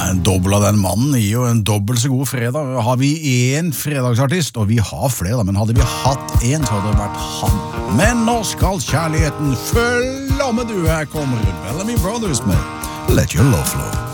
en dobbel av den mannen gir jo en dobbelt så god fredag. Har vi en fredagsartist, og vi har flere, men hadde vi hatt en, så hadde det vært han. Men nå skal kjærligheten følge med du. Her kommer Bellamy Brothers med Let Your Love Flow.